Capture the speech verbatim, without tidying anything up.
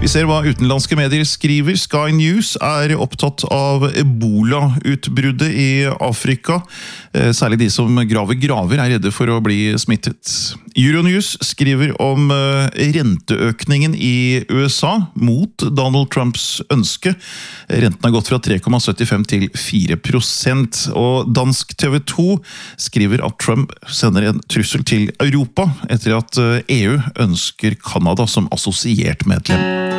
Vi ser hva utenlandske medier skriver. Sky News er opptatt av Ebola-utbruddet i Afrika. Særlig de som graver graver er redde for å bli smittet. Euronews skriver om renteøkningen i U S A mot Donald Trumps ønske. Renten har gått fra tre komma syttifem til fire prosent. Og dansk T V to skriver at Trump sender en trussel til Europa etter at E U ønsker Kanada som assosiert medlem.